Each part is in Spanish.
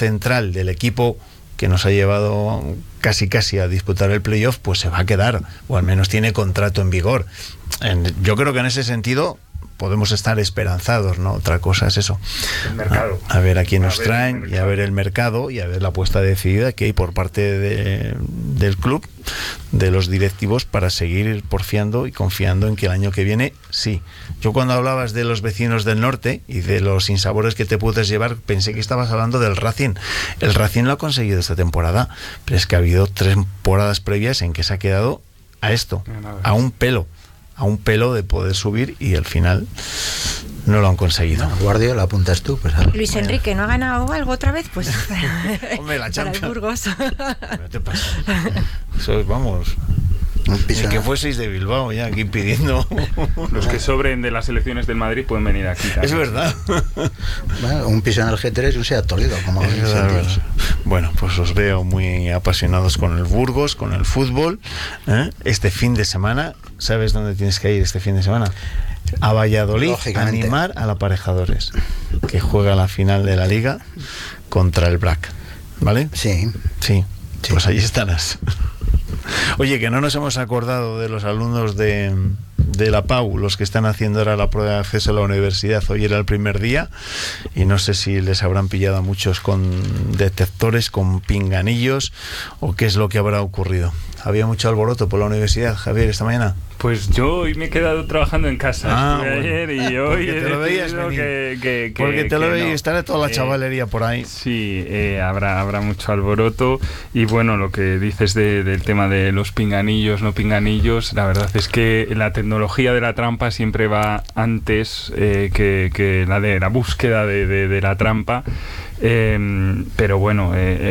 central del equipo que nos ha llevado casi a disputar el playoff, pues se va a quedar, o al menos tiene contrato en vigor. Yo creo que en ese sentido podemos estar esperanzados, ¿no? Otra cosa es eso. El mercado. A ver a quién nos traen y a ver el mercado y a ver la apuesta decidida que hay por parte del club, de los directivos, para seguir porfiando y confiando en que el año que viene, sí. Yo cuando hablabas de los vecinos del norte y de los sinsabores que te puedes llevar, pensé que estabas hablando del Racing. El Racing lo ha conseguido esta temporada, pero es que ha habido 3 temporadas previas en que se ha quedado a esto, a un pelo de poder subir, y al final no lo han conseguido. No, Guardiola, apuntas tú. Pues, Luis Enrique, ¿no ha ganado algo otra vez? Pues hombre, la para el Champions. Burgos. No te pasa. Eso es, vamos, el que fueseis de Bilbao ya aquí pidiendo. Los que sobren de las elecciones del Madrid pueden venir aquí también. Es verdad. Bueno, un piso en el G3 y un Seat Toledo, como verdad. Bueno, pues os veo muy apasionados con el Burgos, con el fútbol, ¿eh? Este fin de semana, ¿sabes dónde tienes que ir este fin de semana? A Valladolid, a animar al Aparejadores, que juega la final de la Liga contra el BRAC, ¿vale? Sí. Pues allí estarás. Oye, que no nos hemos acordado de los alumnos de la PAU, los que están haciendo ahora la prueba de acceso a la universidad. Hoy era el primer día y no sé si les habrán pillado a muchos con detectores, con pinganillos, o qué es lo que habrá ocurrido. ¿Había mucho alboroto por la universidad, Javier, esta mañana? Pues yo hoy me he quedado trabajando en casa. Bueno. Ayer y hoy Porque te lo veías venir. Porque te lo veías, no. Estará toda la chavalería por ahí. Sí, habrá mucho alboroto. Y bueno, lo que dices del tema de los pinganillos, no pinganillos, la verdad es que la tecnología de la trampa siempre va antes que la de la búsqueda de la trampa. Pero bueno,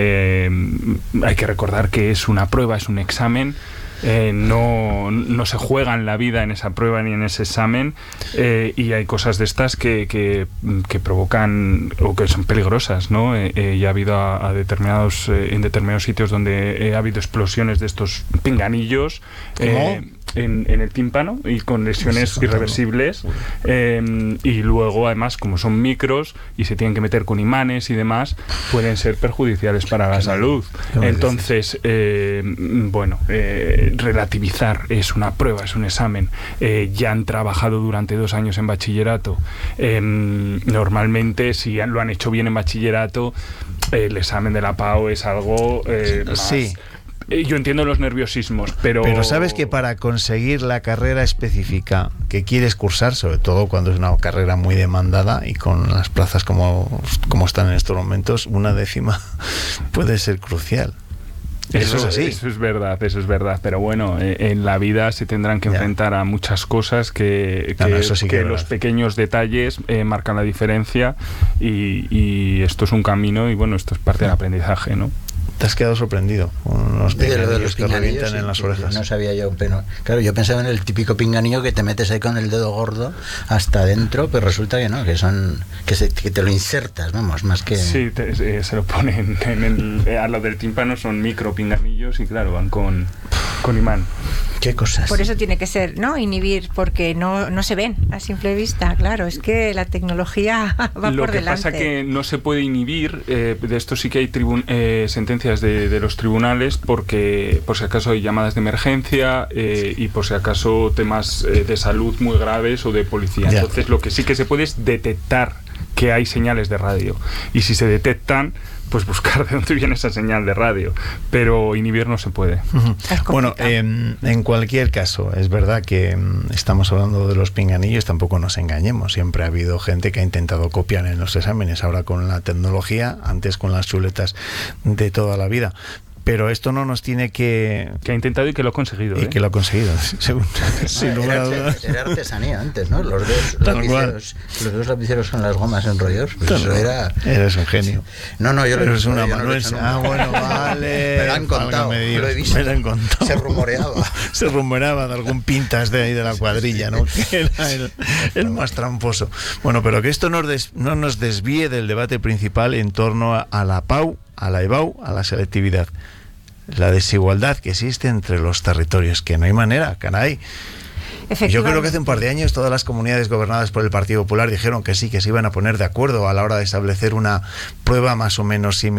hay que recordar que es una prueba, es un examen. No se juega en la vida en esa prueba ni en ese examen, y hay cosas de estas que provocan o que son peligrosas, ¿no? Ya ha habido en determinados sitios donde ha habido explosiones de estos pinganillos en el tímpano y con lesiones irreversibles, y luego además, como son micros y se tienen que meter con imanes y demás, pueden ser perjudiciales para la salud. Entonces, relativizar, es una prueba, es un examen. Ya han trabajado durante 2 años en bachillerato. Normalmente, si lo han hecho bien en bachillerato, el examen de la PAO es algo más... Sí. Yo entiendo los nerviosismos, pero sabes que para conseguir la carrera específica que quieres cursar, sobre todo cuando es una carrera muy demandada y con las plazas como están en estos momentos, 1/10 puede ser crucial. Eso es así. Eso es verdad. Pero bueno, en la vida se tendrán que enfrentar a muchas cosas que los pequeños detalles marcan la diferencia, y esto es un camino, y bueno, esto es parte del aprendizaje, ¿no? Te has quedado sorprendido con los pinganillos que revientan en las orejas. No sabía yo, pero claro, yo pensaba en el típico pinganillo que te metes ahí con el dedo gordo hasta adentro, pero resulta que no, que te lo insertas, vamos, más que... Sí, se lo ponen a lo del tímpano, son micro pinganillos y claro, van con imán. Qué cosas. Por eso tiene que ser, ¿no? Inhibir, porque no se ven a simple vista, claro, es que la tecnología va por delante. Lo que pasa que no se puede inhibir, de esto sí que hay sentencias de los tribunales, porque por si acaso hay llamadas de emergencia, y por si acaso temas de salud muy graves o de policía. Ya. Entonces lo que sí que se puede es detectar que hay señales de radio, y si se detectan, pues buscar de dónde viene esa señal de radio, pero inhibir no se puede. Bueno, en cualquier caso, es verdad que estamos hablando de los pinganillos, tampoco nos engañemos, siempre ha habido gente que ha intentado copiar en los exámenes, ahora con la tecnología, antes con las chuletas de toda la vida. Pero esto no nos tiene que ha intentado y que lo ha conseguido. Y que lo ha conseguido, sin lugar a dudas. Era artesanía antes, ¿no? Los dos lapiceros con las gomas enrollados. Pues eso era... Eres un genio. No, yo lo he visto. Una amanuense. Bueno, vale. Me lo han contado. Lo he visto. Me lo han contado. Se rumoreaba de algún pintas de ahí de la cuadrilla, ¿no? Que era el más tramposo. Bueno, pero que esto no nos desvíe del debate principal en torno a la PAU, a la EBAU, a la selectividad. La desigualdad que existe entre los territorios, que no hay manera, caray. Yo creo que hace un par de años todas las comunidades gobernadas por el Partido Popular dijeron que sí, que se iban a poner de acuerdo a la hora de establecer una prueba más o menos similar